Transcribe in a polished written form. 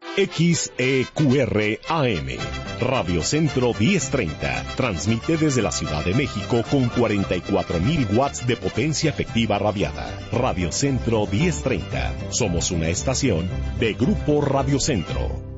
XEQR-AM, Radio Centro 1030, transmite desde la Ciudad de México con 44.000 watts de potencia efectiva radiada. Radio Centro 1030, somos una estación de Grupo Radio Centro.